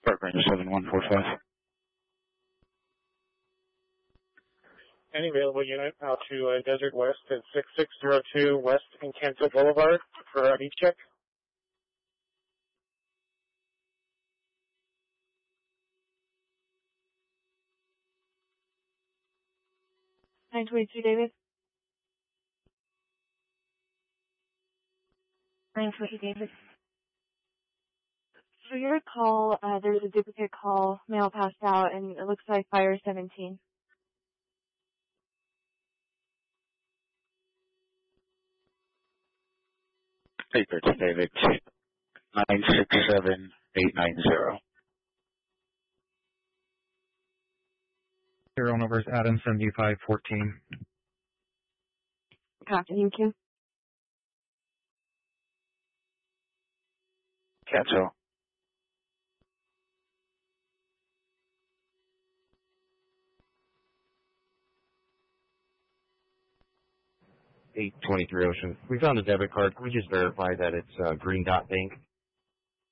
Park Ranger 7145. Any available unit out to Desert West at 6602 West Encanto Boulevard for a heat check. (922) David. 922 David. For your call, there's a duplicate call, mail passed out, and it looks like fire 17. Paper to David. 967890. Serial number is Adam 7514. Copy, thank you. Cancel. $823 Ocean. We found a debit card. Can we just verify that it's Green Dot Bank?